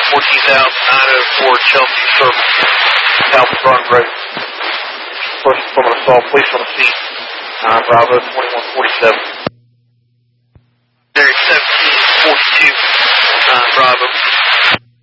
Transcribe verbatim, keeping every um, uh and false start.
fourteen thousand nine oh four Chelsea Circle, South Front Road. Person from an assault, police on the scene, nine Bravo twenty-one forty-seven. There is seventeen forty-two, nine Bravo.